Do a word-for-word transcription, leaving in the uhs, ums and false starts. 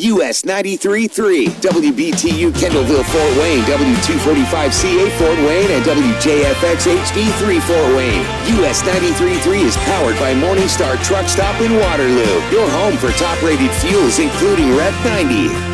U S ninety-three point three, W B T U Kendallville, Fort Wayne, W two forty-five C A Fort Wayne, and W J F X H D three Fort Wayne. U S ninety-three point three is powered by Morningstar Truck Stop in Waterloo, your home for top-rated fuels, including Rev ninety.